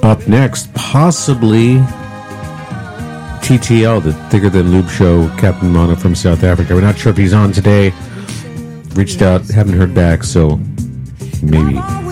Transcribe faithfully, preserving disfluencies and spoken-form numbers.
Up next, possibly T T L, the Thicker Than Lube show, Captain Mono from South Africa. We're not sure if he's on today. Reached out, haven't heard back, so maybe.